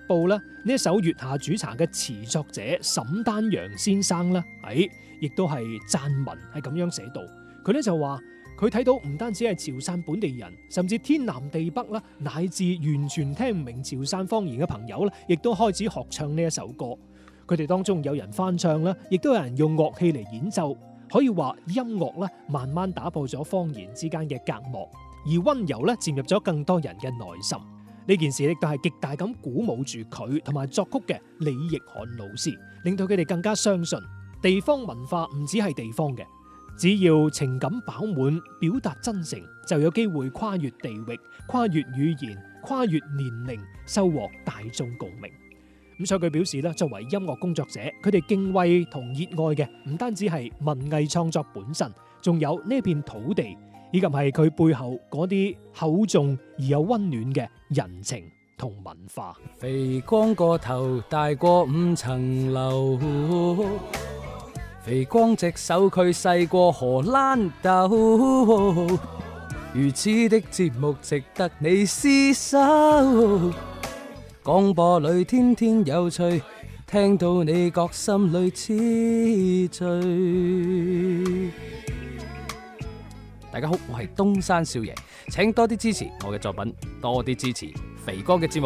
報咧，呢一首月下煮茶嘅詞作者沈丹陽先生咧，亦都係撰文係咁樣寫到，佢咧就話佢睇到唔單止係潮汕本地人，甚至天南地北啦，乃至完全聽唔明潮汕方言嘅朋友咧，亦都開始學唱呢一首歌。佢哋當中有人翻唱啦，亦都有人用樂器嚟演奏，可以話音樂咧慢慢打破咗方言之間嘅隔膜，而溫柔咧漸入咗更多人嘅內心。呢件事亦都係極大咁鼓舞住佢同埋作曲嘅李奕翰老師，令到佢哋更加相信地方文化唔只係地方嘅，只要情感飽滿，表達真誠，就有機會跨越地域、跨越語言、跨越年齡，收穫大眾共鳴。咁所以佢表示咧，作為音樂工作者，佢哋敬畏同熱愛嘅唔單止係文藝創作本身，仲有呢片土地，以及係佢背後嗰啲厚重而又溫暖嘅人情同文化。 肥光個頭大過5層樓，肥光隻手佢細過荷蘭豆，如此的節目值得你廝守。廣播裏天天有趣，聽到你覺心裏痴醉。大家好，我係東山少爺，請多啲支持我嘅作品，多啲支持肥哥嘅節目。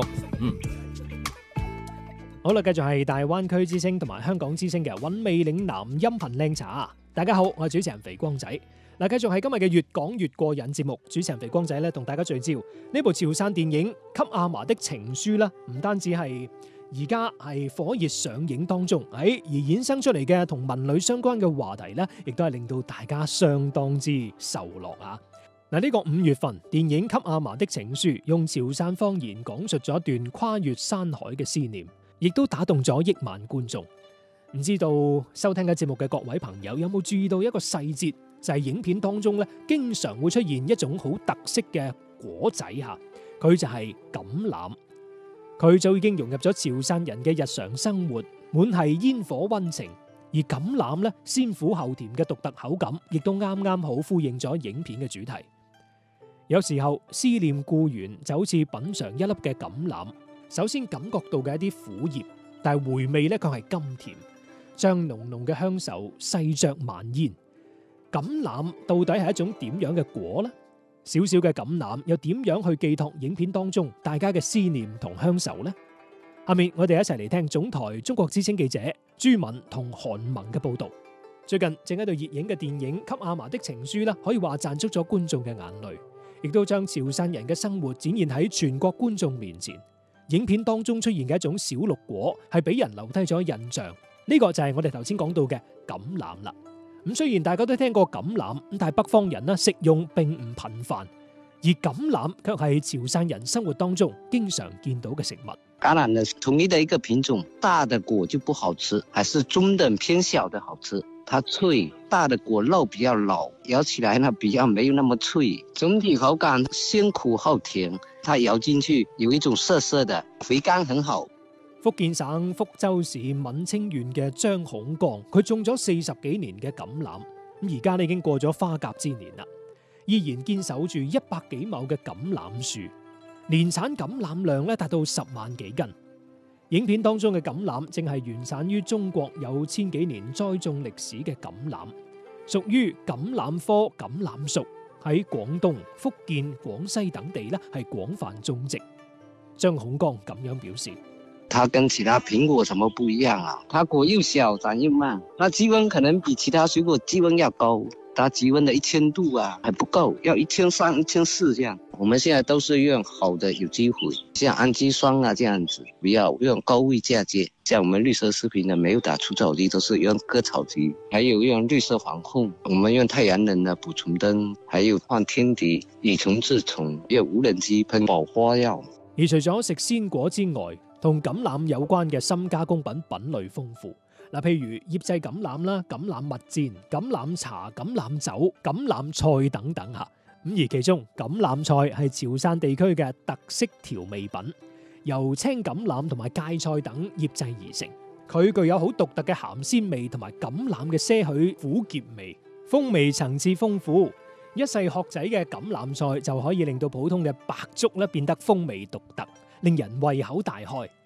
好啦，繼續係大灣區之聲同埋香港之聲嘅韻味嶺南音頻靚茶。大家好，我係主持人肥光仔。嗱，繼續係今日嘅越講越過癮節目，主持人肥光仔咧同大家聚焦呢部潮汕電影《給阿嫲的情書》啦，唔單止係而家係火熱上映當中，而衍生出嚟嘅同文旅相關嘅話題咧，亦都係令到大家相當之受落啊！嗱，呢個5月份電影《給阿嫲的情書》用潮汕方言講述咗一段跨越山海嘅思念，亦都打動咗億萬觀眾。唔知道收聽緊節目嘅各位朋友有冇注意到一個細節？就係影片當中咧，經常會出現一種好特色嘅果仔嚇，佢就係橄欖，佢就已經融入咗潮汕人嘅日常生活，滿係煙火溫情。而橄欖咧，鮮苦後甜嘅獨特口感，亦都啱啱好呼應咗影片嘅主題。有時候思念故園就好似品嚐一粒嘅橄欖，首先感覺到嘅一啲苦澀，但係回味咧卻係甘甜，將濃濃嘅鄉愁細嚼慢咽。橄欖到底係一種點樣嘅果呢？小小嘅橄欖又點樣去寄託影片當中大家嘅思念同鄉愁呢？下面我哋一齊嚟聽總台中國之聲記者朱敏同韓萌嘅報道。最近正喺度熱映嘅電影《給阿嫲的情書》可以話賺足咗觀眾嘅眼淚，亦都將潮汕人嘅生活展現喺全國觀眾面前。影片當中出現嘅一種小綠果係俾人留低咗印象，呢個就係我哋頭先講到嘅橄欖啦。咁雖然大家都聽過橄欖，但係北方人食用並唔頻繁，而橄欖卻係潮汕人生活當中經常見到嘅食物。 橄欖呢，統一的一個品種，大的果就不好吃，還是中等偏小的好吃。它脆，大的果肉比較老，咬起來呢比較沒有那麼脆。總體口感先苦後甜，它咬進去有一種澀澀的，回甘很好。 福建省福州市閩清縣嘅張孔江，佢種咗40幾年嘅橄欖，咁而家呢已經過咗花甲之年啦，依然堅守住100幾畝嘅橄欖樹，年產橄欖量咧達到10萬幾斤。影片當中嘅橄欖正係原產於中國有1000幾年栽種歷史嘅橄欖，屬於橄欖科橄欖屬，喺廣東、福建、廣西等地咧係廣泛種植。張孔江咁樣表示。 它跟其他蘋果什麼不一樣啊？它果又小，長又慢，它積溫可能比其他水果積溫要高，它積溫的1000度啊還不夠，要1300、1400這樣。我們現在都是用好的有機肥，像氨基酸啊這樣子，不要用高位嫁接。像我們綠色食品呢，沒有打除草劑，都是用割草機，還有用綠色防控，我們用太陽能的捕蟲燈，還有放天敵，以蟲治蟲，用無人機噴保花藥。 而除咗食鮮果之外，同橄欖有關嘅深加工品品類豐富，譬如醃製橄欖啦、橄欖蜜餞、橄欖茶、橄欖酒、橄欖菜等等嚇。咁而其中橄欖菜係潮汕地區嘅特色調味品，由青橄欖同埋芥菜等醃製而成。佢具有好獨特嘅鹹鮮味同埋橄欖嘅些許苦澀味，風味層次豐富。一細殼仔嘅橄欖菜就可以令到普通嘅白粥咧變得風味獨特，令人胃口大開。